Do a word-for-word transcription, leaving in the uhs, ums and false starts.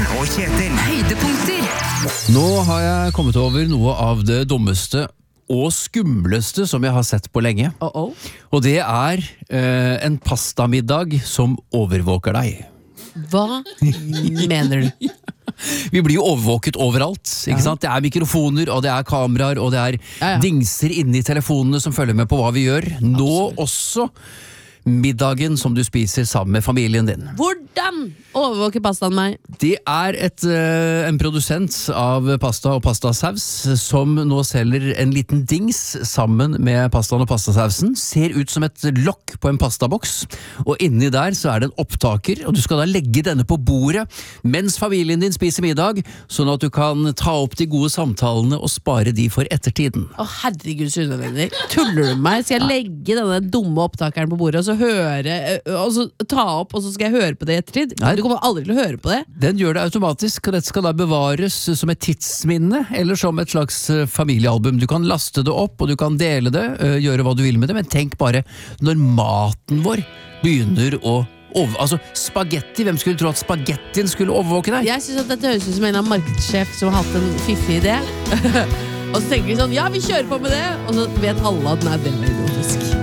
og Kjetil. Høydepunkter. Nå har jeg kommet over noe av det dummeste og skumleste som jeg har sett på lenge. Oh, oh. Og det er eh, en pastamiddag som overvåker deg. Hva mener du? Vi blir jo overvåket overalt, ikke Ja. sant? Det er mikrofoner, og det er kameraer, og det er Ja, ja. dingser inni telefonene som følger med på hva vi gjør. Nå også middagen som du spiser sammen med familien din. Hvordan overvåker pastaen meg? Det er et, eh, en produsent av pasta og pastasaus som nå selger en liten dings sammen med pastaen og pastasausen. Ser ut som et lokk på en pastaboks, og inni der så er det en opptaker, og du skal da legge denne på bordet mens familien din spiser middag, sånn at du kan ta opp de gode samtalene og spare de for ettertiden. Å herregud, Sunnevenner. Tuller du med meg? Skal jeg legge denne dumme opptakeren på bordet, og så høre, og så ta opp, og så skal jeg høre på det i ettertid? Nei. Du kommer aldri til å høre på det. Den gjør det automatisk, og dette skal da bevares som et tidsminne, eller som et slags eh, familiealbum. Du kan laste det opp, og du kan dele det, eh, gjøre hva du vil med det, men tenk bare når maten vår begynner å over, altså spagetti, hvem skulle tro at spagettien skulle overvåke deg? Jeg synes at dette høres ut som en av markedssjef som har hatt en fiffig idé. Og så tenker vi sånn, ja, vi kjører på med det, og så vet alle at nei, det var idiotisk.